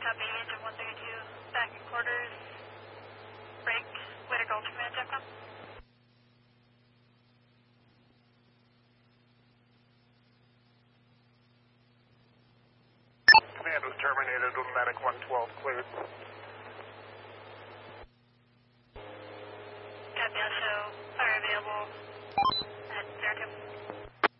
Copy, engine 132, back in quarters, break, way to go, command, Jeffcom. Command was terminated, automatic 112 cleared. Copy, so I